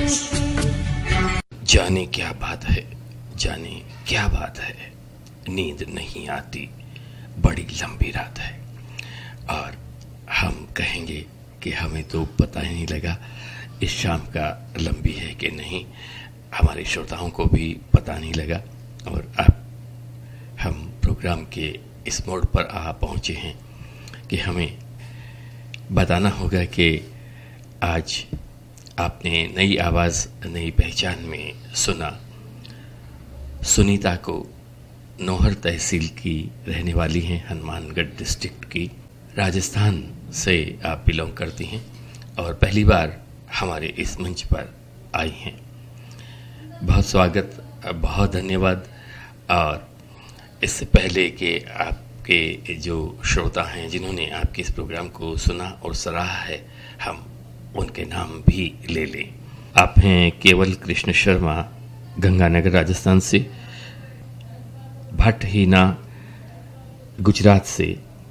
जाने क्या बात है, जाने क्या बात है, नींद नहीं आती, बड़ी लंबी रात है। और हम कहेंगे कि हमें तो पता ही नहीं लगा इस शाम का लंबी है कि नहीं, हमारे श्रोताओं को भी पता नहीं लगा। और अब हम प्रोग्राम के इस मोड़ पर आ पहुंचे हैं कि हमें बताना होगा कि आज आपने नई आवाज़ नई पहचान में सुना सुनीता को। नौहर तहसील की रहने वाली हैं, हनुमानगढ़ डिस्ट्रिक्ट की, राजस्थान से आप बिलोंग करती हैं और पहली बार हमारे इस मंच पर आई हैं। बहुत स्वागत, बहुत धन्यवाद। और इससे पहले कि आपके जो श्रोता हैं जिन्होंने आपके इस प्रोग्राम को सुना और सराहा है, हम उनके नाम भी ले लें। आप हैं केवल कृष्ण शर्मा, गंगानगर राजस्थान से, भट्ट हीना गुजरात से,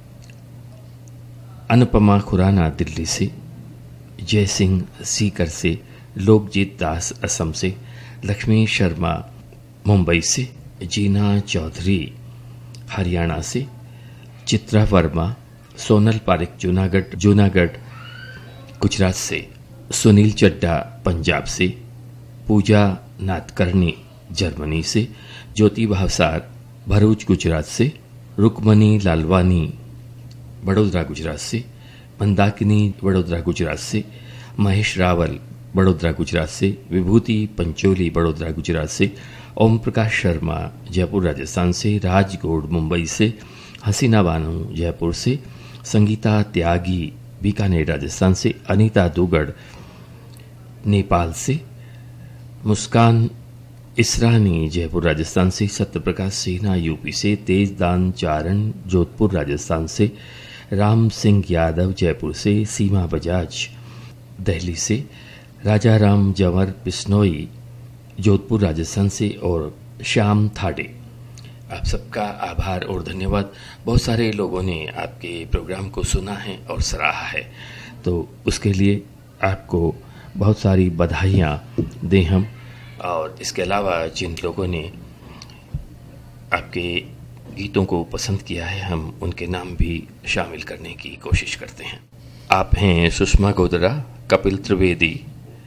अनुपमा खुराना दिल्ली से, जय सिंह सीकर से, लोकजीत दास असम से, लक्ष्मी शर्मा मुंबई से, जीना चौधरी हरियाणा से, चित्रा वर्मा, सोनल पारिक जूनागढ़ गुजरात से, सुनील चड्डा पंजाब से, पूजा नाथकर्णी जर्मनी से, ज्योति भावसार भरूच गुजरात से, रुक्मणी लालवानी बड़ोदरा गुजरात से, मंदाकिनी बड़ोदरा गुजरात से, महेश रावल बड़ोदरा गुजरात से, विभूति पंचोली बड़ोदरा गुजरात से, ओम प्रकाश शर्मा जयपुर राजस्थान से, राज गौड़ मुंबई से, हसीना बानो जयपुर से, संगीता त्यागी बीकानेर राजस्थान से, अनीता दुगड़ नेपाल से, मुस्कान इसरानी जयपुर राजस्थान से, सत्यप्रकाश सिन्हा यूपी से, तेजदान चारण जोधपुर राजस्थान से, राम सिंह यादव जयपुर से, सीमा बजाज दिल्ली से, राजा राम जंवर बिश्नोई जोधपुर राजस्थान से और श्याम थाडे। आप सबका आभार और धन्यवाद। बहुत सारे लोगों ने आपके प्रोग्राम को सुना है और सराहा है, तो उसके लिए आपको बहुत सारी बधाइयाँ दें हम। और इसके अलावा जिन लोगों ने आपके गीतों को पसंद किया है, हम उनके नाम भी शामिल करने की कोशिश करते हैं। आप हैं सुषमा गोदरा, कपिल त्रिवेदी,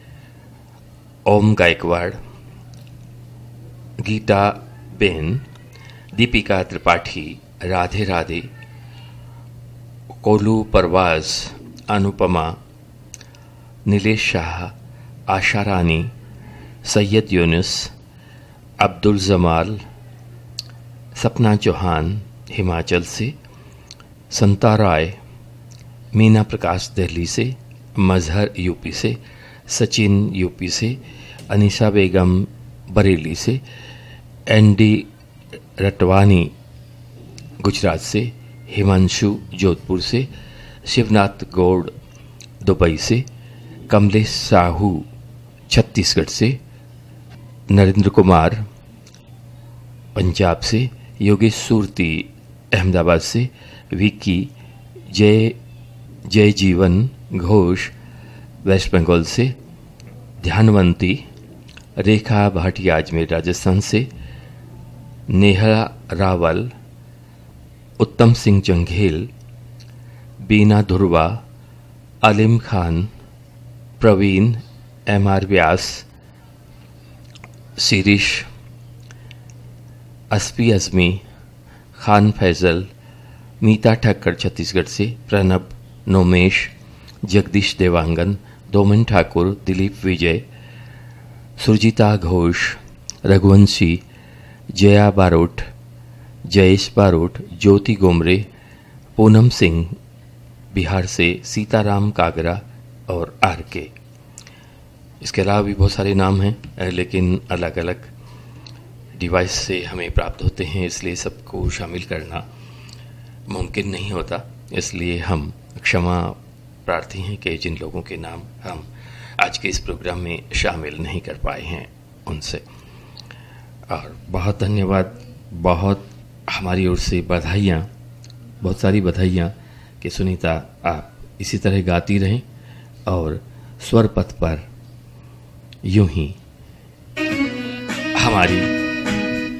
ओम गायकवाड़, गीता बेन, दीपिका त्रिपाठी, राधे राधे, कोलू परवाज, अनुपमा, नीलेश शाह, आशा रानी, सैयद यूनुस, अब्दुल जमाल, सपना चौहान हिमाचल से, संता राय, मीना प्रकाश दिल्ली से, मजहर यूपी से, सचिन यूपी से, अनीसा बेगम बरेली से, एनडी रटवानी गुजरात से, हिमांशु जोधपुर से, शिवनाथ गौड़ दुबई से, कमलेश साहू छत्तीसगढ़ से, नरेंद्र कुमार पंजाब से, योगेश सूरती अहमदाबाद से, विकी जय जीवन घोष वेस्ट बंगाल से, ध्यानवंती रेखा भाटिया अजमेर राजस्थान से, नेहा रावल, उत्तम सिंह जंघेल, बीना धुरवा, अलीम खान, प्रवीण एमआर व्यास, शिरीष, अस्फी अजमी, खान फैजल, मीता ठक्कर छत्तीसगढ़ से, प्रणब नोमेश, जगदीश देवांगन, दोमन ठाकुर, दिलीप विजय, सुरजीता घोष, रघुवंशी, जया बारोट, जयेश बारोट, ज्योति गोमरे, पूनम सिंह बिहार से, सीताराम कागरा और आर के। इसके अलावा भी बहुत सारे नाम हैं, लेकिन अलग अलग डिवाइस से हमें प्राप्त होते हैं, इसलिए सबको शामिल करना मुमकिन नहीं होता। इसलिए हम क्षमा प्रार्थी हैं कि जिन लोगों के नाम हम आज के इस प्रोग्राम में शामिल नहीं कर पाए हैं उनसे। और बहुत धन्यवाद, बहुत हमारी ओर से बधाइयाँ, बहुत सारी बधाइयाँ कि सुनीता आप इसी तरह गाती रहें और स्वर पथ पर यूं ही हमारी